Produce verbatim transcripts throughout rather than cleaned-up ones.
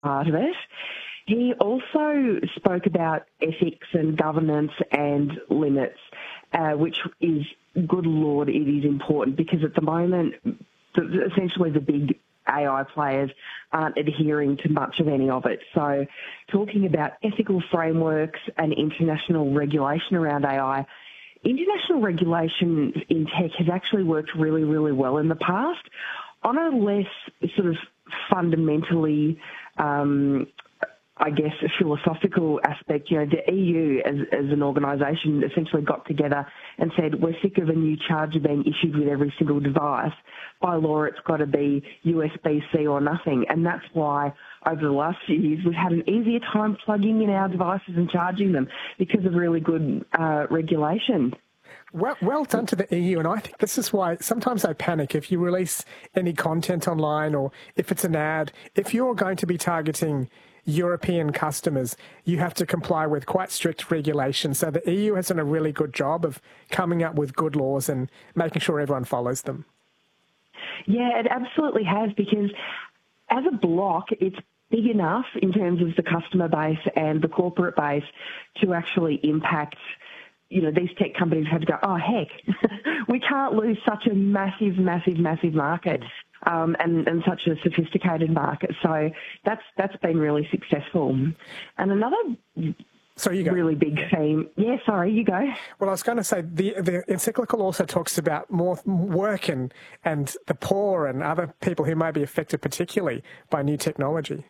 part of it. He also spoke about ethics and governance and limits, uh, which is, good Lord, it is important because at the moment, the, essentially the big A I players aren't adhering to much of any of it. So talking about ethical frameworks and international regulation around A I, international regulation in tech has actually worked really, really well in the past. On a less sort of fundamentally, um, I guess, a philosophical aspect, you know, the E U as, as an organisation essentially got together and said, we're sick of a new charger being issued with every single device. By law, it's got to be U S B C or nothing. And that's why over the last few years we've had an easier time plugging in our devices and charging them because of really good uh, regulation. Well, well done to the E U, and I think this is why sometimes I panic if you release any content online or if it's an ad. If you're going to be targeting European customers, you have to comply with quite strict regulations. So the E U has done a really good job of coming up with good laws and making sure everyone follows them. Yeah, it absolutely has, because as a block, it's big enough in terms of the customer base and the corporate base to actually impact. You know, these tech companies have to go, oh, heck, we can't lose such a massive, massive, massive market um, and, and such a sophisticated market. So that's that's been really successful. And another so you go. really big theme. Yeah, sorry, you go. Well, I was going to say the, the encyclical also talks about more work and, and the poor and other people who may be affected particularly by new technology.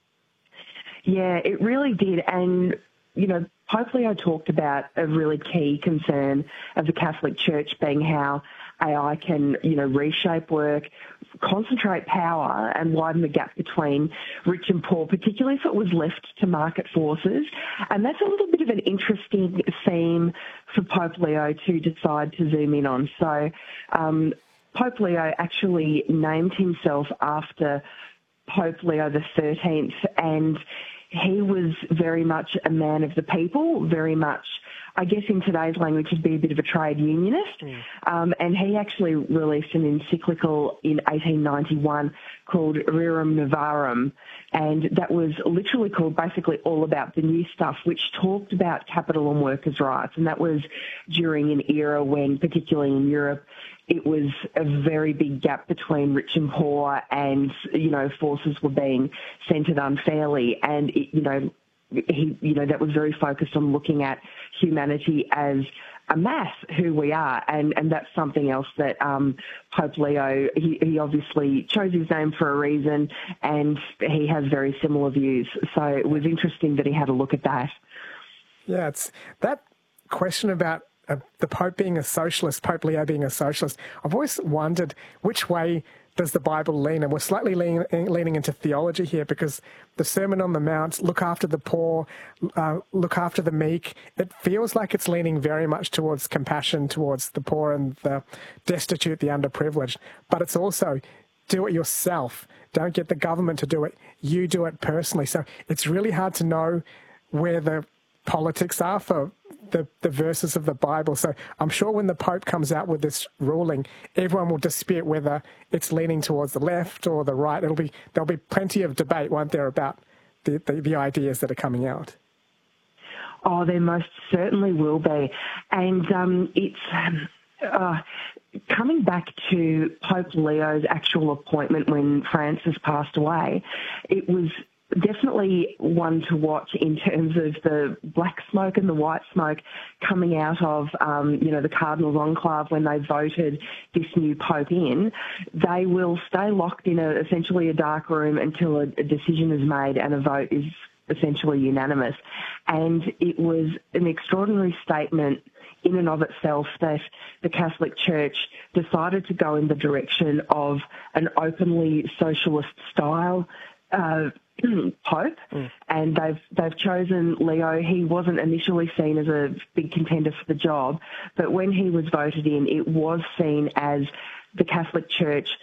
Yeah, it really did. And you know, Pope Leo talked about a really key concern of the Catholic Church being how A I can, you know, reshape work, concentrate power and widen the gap between rich and poor, particularly if it was left to market forces. And that's a little bit of an interesting theme for Pope Leo to decide to zoom in on. So um, Pope Leo actually named himself after Pope Leo the thirteenth, and he was very much a man of the people, very much, I guess in today's language, would be a bit of a trade unionist. Mm. Um, and he actually released an encyclical in eighteen ninety-one called Rerum Novarum, and that was literally called basically all about the new stuff, which talked about capital and workers' rights. And that was during an era when, particularly in Europe, it was a very big gap between rich and poor, and, you know, forces were being centred unfairly. And, it, you know, he, you know, that was very focused on looking at humanity as a mass, who we are. And, and that's something else that um, Pope Leo, he, he obviously chose his name for a reason, and he has very similar views. So it was interesting that he had a look at that. Yeah, it's that question about Uh, the Pope being a socialist, Pope Leo being a socialist. I've always wondered which way does the Bible lean, and we're slightly leaning, leaning into theology here, because the Sermon on the Mount, look after the poor, uh, look after the meek, it feels like it's leaning very much towards compassion towards the poor and the destitute, the underprivileged, but it's also do it yourself. Don't get the government to do it. You do it personally. So it's really hard to know where the politics are for the, the verses of the Bible. So I'm sure when the Pope comes out with this ruling, everyone will dispute whether it's leaning towards the left or the right. It'll be there'll be plenty of debate, won't there, about the, the, the ideas that are coming out. Oh, there most certainly will be. And um, it's uh, coming back to Pope Leo's actual appointment when Francis passed away, it was definitely one to watch in terms of the black smoke and the white smoke coming out of, um, you know, the Cardinals' enclave when they voted this new Pope in. They will stay locked in a, essentially a dark room until a, a decision is made and a vote is essentially unanimous. And it was an extraordinary statement in and of itself that the Catholic Church decided to go in the direction of an openly socialist style uh, Pope, mm. and they've they've chosen Leo. He wasn't initially seen as a big contender for the job, but when he was voted in, it was seen as the Catholic Church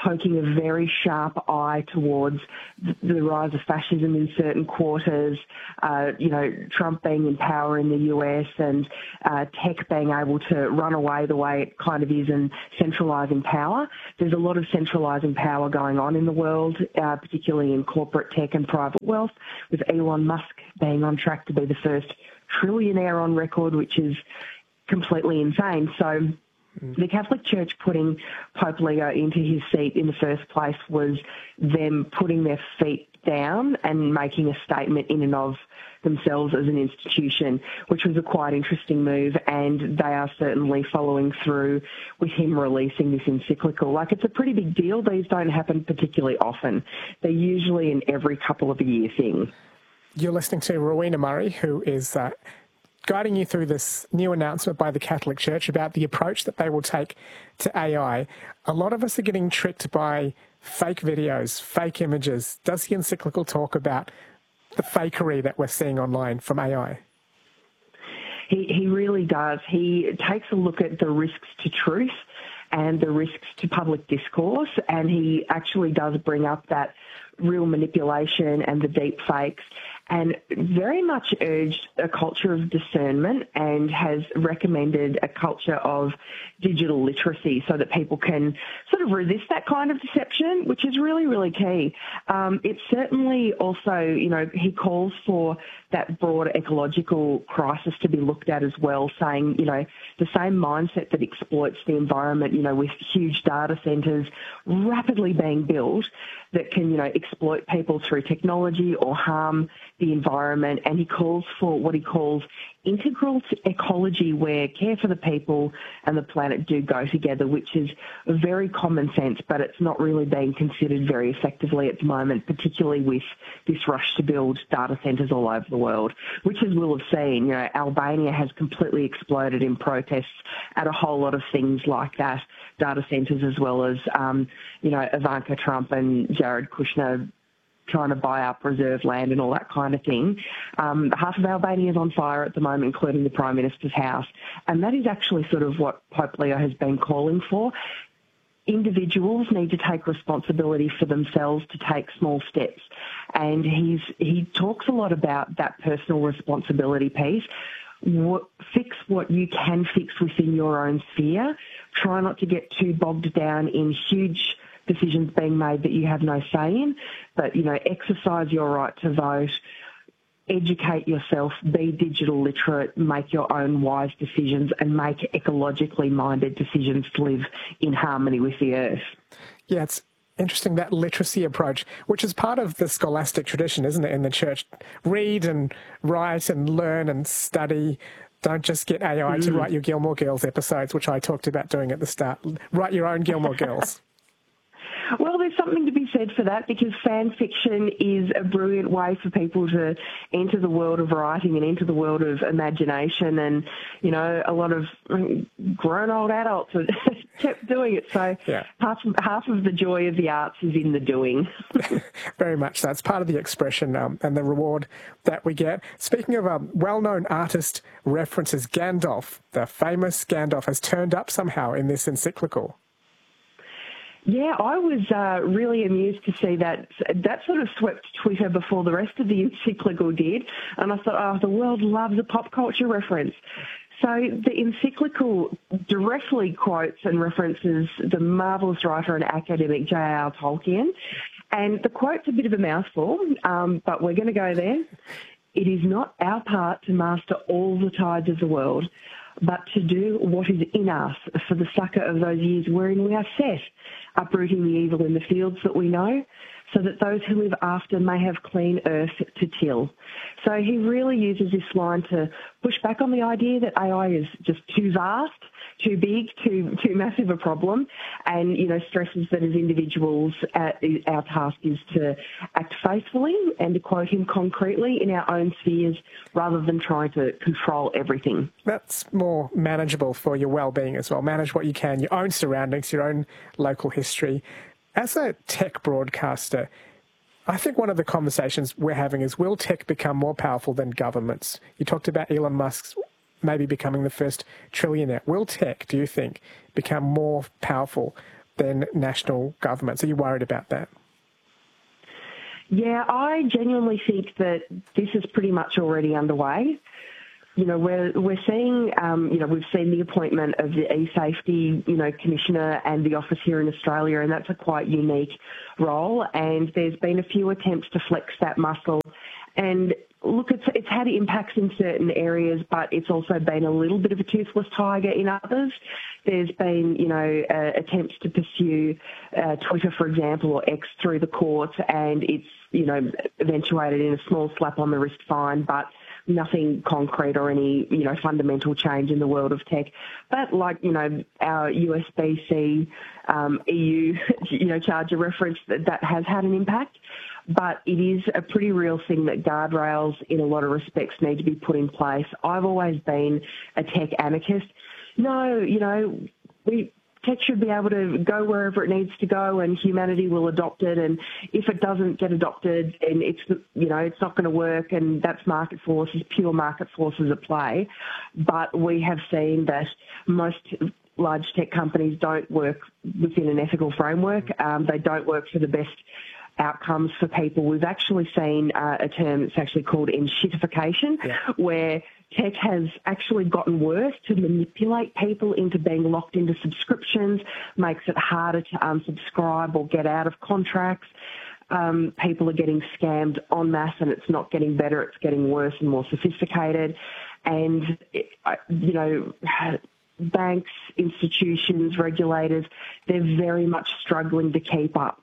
poking a very sharp eye towards the rise of fascism in certain quarters, uh, you know, Trump being in power in the U S and uh, tech being able to run away the way it kind of is and centralising power. There's a lot of centralising power going on in the world, uh, particularly in corporate tech and private wealth, with Elon Musk being on track to be the first trillionaire on record, which is completely insane. So the Catholic Church putting Pope Leo into his seat in the first place was them putting their feet down and making a statement in and of themselves as an institution, which was a quite interesting move, and they are certainly following through with him releasing this encyclical. Like, it's a pretty big deal. These don't happen particularly often. They're usually an every couple of a year thing. You're listening to Rowena Murray, who is uh, guiding you through this new announcement by the Catholic Church about the approach that they will take to A I. A lot of us are getting tricked by fake videos, fake images. Does the encyclical talk about the fakery that we're seeing online from A I? He, he really does. He takes a look at the risks to truth and the risks to public discourse, and he actually does bring up that real manipulation and the deep fakes, and very much urged a culture of discernment and has recommended a culture of digital literacy so that people can sort of resist that kind of deception, which is really, really key. Um, it's certainly also, you know, he calls for that broader ecological crisis to be looked at as well, saying, you know, the same mindset that exploits the environment, you know, with huge data centres rapidly being built that can, you know, exploit people through technology or harm the environment. And he calls for what he calls integral to ecology, where care for the people and the planet do go together, which is very common sense, but it's not really being considered very effectively at the moment, particularly with this rush to build data centres all over the world, which, as we'll have seen, you know, Albania has completely exploded in protests at a whole lot of things like that, data centres, as well as, um, you know, Ivanka Trump and Jared Kushner trying to buy up reserve land and all that kind of thing. Um, half of Albania is on fire at the moment, including the Prime Minister's house. And that is actually sort of what Pope Leo has been calling for. Individuals need to take responsibility for themselves to take small steps. And he's he talks a lot about that personal responsibility piece. What, fix what you can fix within your own sphere. Try not to get too bogged down in huge decisions being made that you have no say in, but, you know, exercise your right to vote, educate yourself, be digital literate, make your own wise decisions, and make ecologically minded decisions to live in harmony with the earth. Yeah, it's interesting, that literacy approach, which is part of the scholastic tradition, isn't it, in the church? Read and write and learn and study. Don't just get A I mm. to write your Gilmore Girls episodes, which I talked about doing at the start. Write your own Gilmore Girls. Well, there's something to be said for that, because fan fiction is a brilliant way for people to enter the world of writing and enter the world of imagination. And, you know, a lot of grown old adults have kept doing it. So yeah. half, of, half of the joy of the arts is in the doing. Very much so. It's part of the expression um, and the reward that we get. Speaking of um, well-known artist references, Gandalf, the famous Gandalf, has turned up somehow in this encyclical. Yeah, I was uh, really amused to see that. That sort of swept Twitter before the rest of the encyclical did. And I thought, oh, the world loves a pop culture reference. So the encyclical directly quotes and references the marvellous writer and academic J R R Tolkien. And the quote's a bit of a mouthful, um, but we're going to go there. It is not our part to master all the tides of the world, but to do what is in us for the succour of those years wherein we are set, uprooting the evil in the fields that we know, so that those who live after may have clean earth to till. So he really uses this line to push back on the idea that A I is just too vast, too big, too too massive a problem, and, you know, stresses that as individuals, uh, our task is to act faithfully and, to quote him, concretely in our own spheres, rather than trying to control everything. That's more manageable for your well-being as well. Manage what you can, your own surroundings, your own local history. As a tech broadcaster, I think one of the conversations we're having is, will tech become more powerful than governments? You talked about Elon Musk's maybe becoming the first trillionaire. Will tech, do you think, become more powerful than national governments. Are you worried about that? Yeah, I genuinely think that this is pretty much already underway. You know, we're we're seeing, um, you know, we've seen the appointment of the e-safety, you know, commissioner and the office here in Australia, and that's a quite unique role. And there's been a few attempts to flex that muscle. And look, it's it's had impacts in certain areas, but it's also been a little bit of a toothless tiger in others. There's been, you know, uh, attempts to pursue uh, Twitter, for example, or X through the courts, and it's, you know, eventuated in a small slap on the wrist fine, but nothing concrete or any, you know, fundamental change in the world of tech. But like, you know, our U S B C um, E U, you know, charger reference, that, that has had an impact. But it is a pretty real thing that guardrails in a lot of respects need to be put in place. I've always been a tech anarchist. No, you know, we... tech should be able to go wherever it needs to go, and humanity will adopt it. And if it doesn't get adopted, and it's, you know, it's not going to work, and that's market forces, pure market forces at play. But we have seen that most large tech companies don't work within an ethical framework. Um, they don't work for the best outcomes for people. We've actually seen uh, a term that's actually called enshittification, yeah. where tech has actually gotten worse to manipulate people into being locked into subscriptions, makes it harder to unsubscribe or get out of contracts. Um, people are getting scammed en masse, and it's not getting better, it's getting worse and more sophisticated. And, you know, banks, institutions, regulators, they're very much struggling to keep up.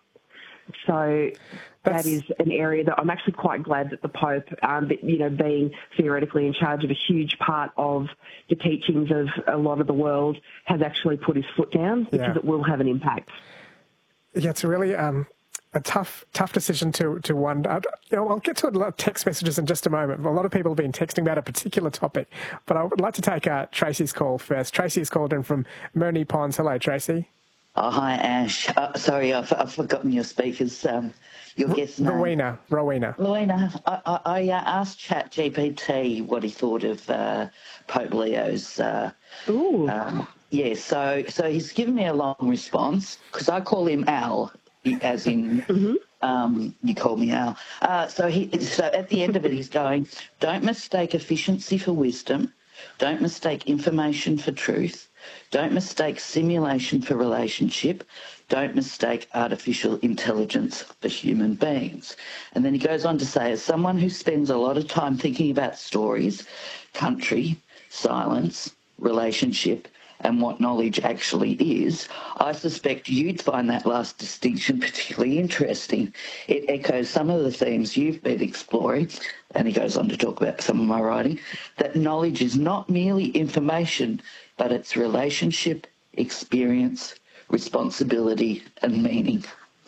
So That's... that is an area that I'm actually quite glad that the Pope, um, you know, being theoretically in charge of a huge part of the teachings of a lot of the world, has actually put his foot down, because yeah. it will have an impact. Yeah, it's really um, a tough, tough decision to to wonder. You know, I'll get to a lot of text messages in just a moment. A lot of people have been texting about a particular topic, but I would like to take uh, Tracy's call first. Tracy has called in from Moonee Ponds. Hello, Tracy. Oh, hi, Ash. Uh, sorry, I've, I've forgotten your speaker's, um, your guest name. Rowena. Rowena. Rowena. I, I, I uh, asked ChatGPT what he thought of uh, Pope Leo's... Uh, Ooh. Um, yeah, so so he's given me a long response, because I call him Al, as in... Mm-hmm. Um, you call me Al. Uh, so, he, so at the end of it, he's going, don't mistake efficiency for wisdom. Don't mistake information for truth. Don't mistake simulation for relationship. Don't mistake artificial intelligence for human beings. And then he goes on to say, as someone who spends a lot of time thinking about stories, country, silence, relationship, and what knowledge actually is, I suspect you'd find that last distinction particularly interesting. It echoes some of the themes you've been exploring, and he goes on to talk about some of my writing, that knowledge is not merely information, but it's relationship, experience, responsibility, and meaning.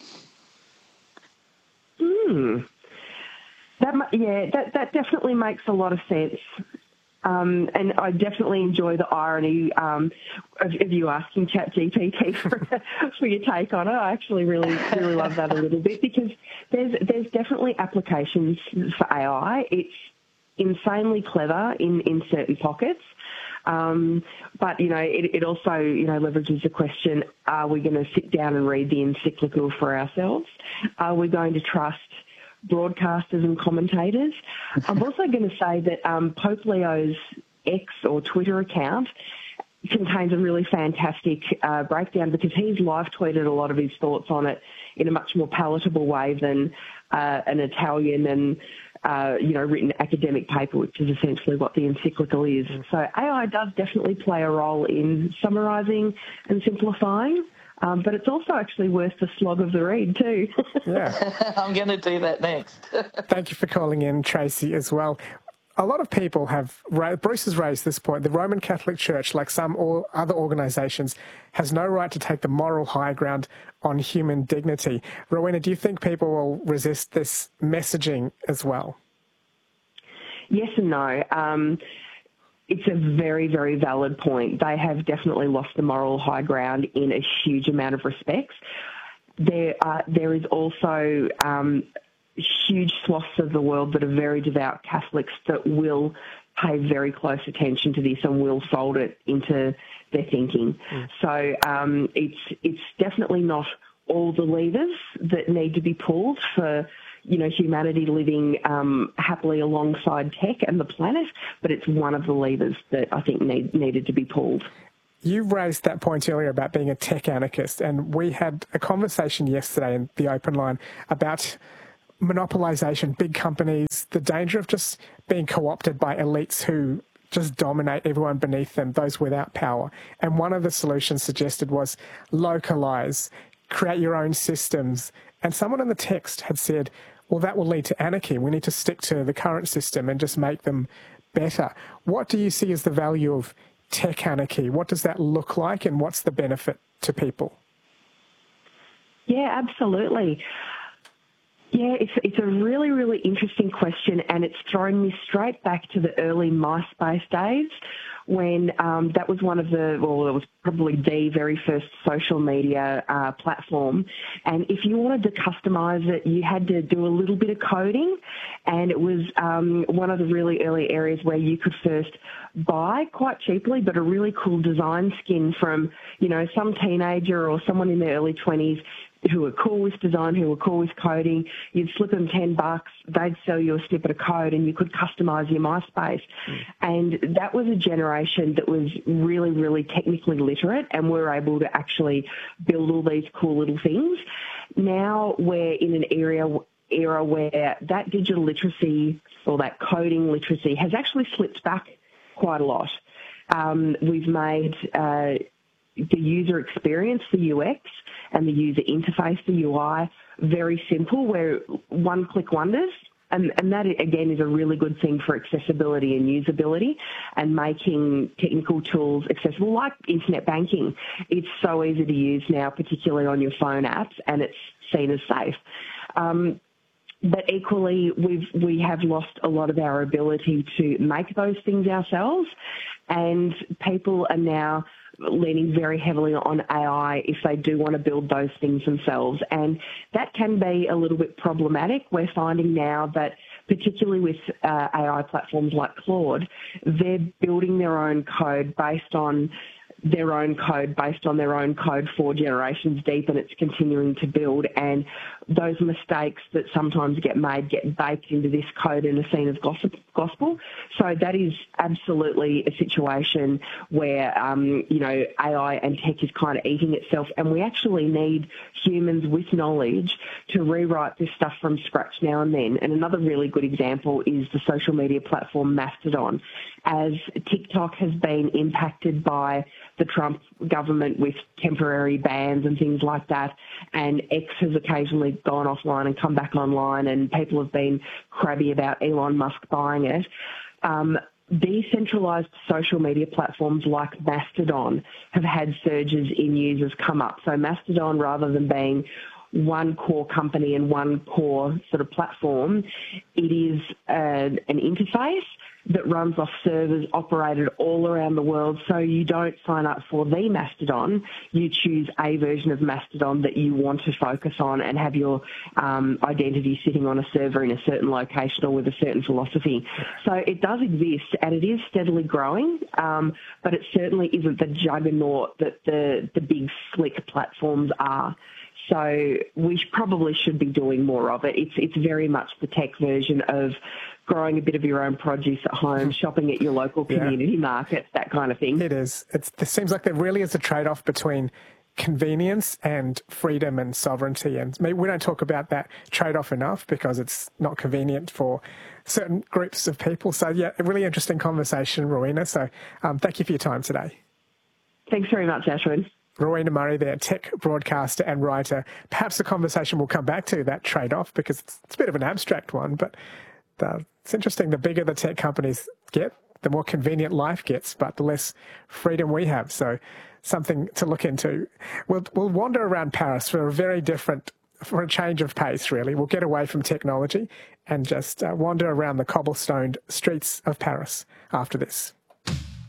Hmm. That, yeah, that, that definitely makes a lot of sense. Um, and I definitely enjoy the irony um, of, of you asking ChatGPT for, for your take on it. I actually really, really love that a little bit, because there's there's definitely applications for A I. It's insanely clever in, in certain pockets. Um, but, you know, it, it also, you know, leverages the question, are we going to sit down and read the encyclical for ourselves? Are we going to trust broadcasters and commentators? I'm also going to say that um, Pope Leo's X or Twitter account contains a really fantastic uh, breakdown, because he's live tweeted a lot of his thoughts on it in a much more palatable way than uh, an Italian and uh, you know, written academic paper, which is essentially what the encyclical is. So A I does definitely play a role in summarising and simplifying. Um, but it's also actually worth the slog of the read too. Yeah, I'm going to do that next. Thank you for calling in, Tracy, as well. A lot of people have, Bruce has raised this point, the Roman Catholic Church, like some or other organisations, has no right to take the moral high ground on human dignity. Rowena, do you think people will resist this messaging as well? Yes and no. Um, It's a very, very valid point. They have definitely lost the moral high ground in a huge amount of respects. There, are, there is also um, huge swaths of the world that are very devout Catholics that will pay very close attention to this and will fold it into their thinking. Mm. So um, it's it's definitely not all the levers that need to be pulled for, you know, humanity living um, happily alongside tech and the planet, but it's one of the levers that I think need, needed to be pulled. You raised that point earlier about being a tech anarchist, and we had a conversation yesterday in the open line about monopolisation, big companies, the danger of just being co-opted by elites who just dominate everyone beneath them, those without power. And one of the solutions suggested was localise, create your own systems. And someone in the text had said, well, that will lead to anarchy. We need to stick to the current system and just make them better. What do you see as the value of tech anarchy? What does that look like, and what's the benefit to people? Yeah, absolutely. Yeah, it's it's a really, really interesting question, and it's thrown me straight back to the early MySpace days when um, that was one of the, well, it was probably the very first social media uh, platform. And if you wanted to customise it, you had to do a little bit of coding, and it was um, one of the really early areas where you could first buy quite cheaply, but a really cool design skin from, you know, some teenager or someone in their early twenties who were cool with design, who were cool with coding. You'd slip them ten bucks, they'd sell you a snippet of code, and you could customise your MySpace. Mm. And that was a generation that was really, really technically literate, and were able to actually build all these cool little things. Now we're in an area era where that digital literacy or that coding literacy has actually slipped back quite a lot. Um, we've made uh, the user experience, the U X, and the user interface, the U I, very simple, where one-click wonders. And, and that, again, is a really good thing for accessibility and usability and making technical tools accessible, like internet banking. It's so easy to use now, particularly on your phone apps, and it's seen as safe. Um, But equally, we've, we have lost a lot of our ability to make those things ourselves, and people are now leaning very heavily on A I if they do want to build those things themselves. And that can be a little bit problematic. We're finding now that, particularly with uh, A I platforms like Claude, they're building their own code based on their own code based on their own code four generations deep, and it's continuing to build. And those mistakes that sometimes get made get baked into this code and are seen as gospel. So that is absolutely a situation where, um, you know, A I and tech is kind of eating itself, and we actually need humans with knowledge to rewrite this stuff from scratch now and then. And another really good example is the social media platform Mastodon. As TikTok has been impacted by the Trump government with temporary bans and things like that, and X has occasionally gone offline and come back online, and people have been crabby about Elon Musk buying it. Um, decentralised social media platforms like Mastodon have had surges in users come up. So Mastodon, rather than being one core company and one core sort of platform, it is an, an interface that runs off servers operated all around the world. So you don't sign up for the Mastodon, you choose a version of Mastodon that you want to focus on and have your um, identity sitting on a server in a certain location or with a certain philosophy. So it does exist, and it is steadily growing, um, but it certainly isn't the juggernaut that the, the big slick platforms are. So we probably should be doing more of it. It's it's very much the tech version of growing a bit of your own produce at home, shopping at your local community yeah. markets, that kind of thing. It is. It's, it seems like there really is a trade-off between convenience and freedom and sovereignty. And maybe we don't talk about that trade-off enough because it's not convenient for certain groups of people. So, yeah, a really interesting conversation, Rowena. So um, thank you for your time today. Thanks very much, Ashwin. Rowena Murray there, tech broadcaster and writer. Perhaps the conversation will come back to that trade-off because it's, it's a bit of an abstract one, but the, it's interesting. The bigger the tech companies get, the more convenient life gets, but the less freedom we have. So something to look into. We'll, we'll wander around Paris for a very different, for a change of pace, really. We'll get away from technology and just uh, wander around the cobblestoned streets of Paris after this.